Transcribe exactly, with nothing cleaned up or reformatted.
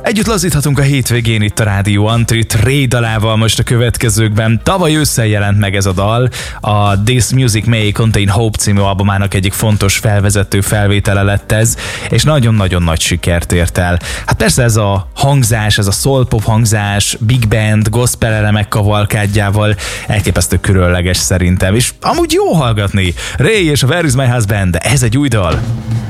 Együtt lazíthatunk a hétvégén itt a Rádió Antrit Ray dalával most a következőkben. Tavaly ősszel jelent meg ez a dal, a This Music May Contain Hope című albumának egyik fontos felvezető felvétele lett ez, és nagyon-nagyon nagy sikert ért el. Hát persze ez a hangzás, ez a soul pop hangzás, big band, gospel elemek kavalkádjával elképesztő különleges szerintem, és amúgy jó hallgatni. Ray és a Where Is My Husband, de ez egy új dal.